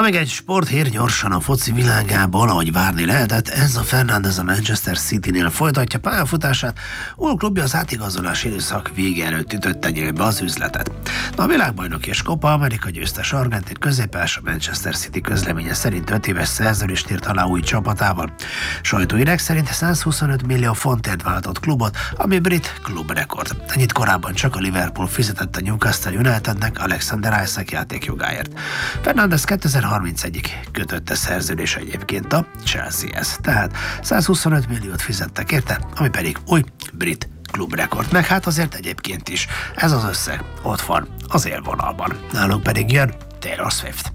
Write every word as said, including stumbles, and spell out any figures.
még egy sporthír gyorsan a foci világából, ahogy várni lehetett, Enzo Fernández a Manchester Citynél folytatja pályafutását, új klubja az átigazolási időszak vége előtt ütötte nyílbe az üzletet. Na, a világbajnoki és Copa America győztes argentin középpás a Manchester City közleménye szerint öt éves szerződést írt alá új csapatával. Sajtóírek szerint százhuszonöt millió fontért váltott klubot, ami brit klubrekord. Ennyit korábban csak a Liverpool fizetett a Newcastle Unitednek Alexander Isak játékjogáért. Fernández kétezer-harmincegyig kötötte szerződés egyébként a Chelseahez, tehát százhuszonöt milliót fizettek érte, ami pedig új brit klubrekord. Meg hát azért egyébként is ez az összeg ott van az élvonalban. Nálunk pedig jön Taylor Swift.